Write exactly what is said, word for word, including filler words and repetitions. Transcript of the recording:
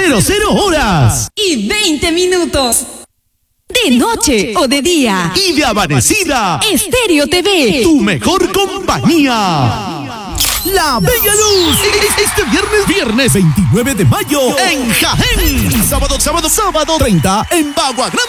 cero cero horas. Y veinte minutos. De noche o de día. Y de amanecida. Estéreo T V. Tu mejor compañía. La Bella Luz. Este viernes, viernes veintinueve de mayo en Jaén. Y sábado, sábado, sábado treinta en Bagua Grande.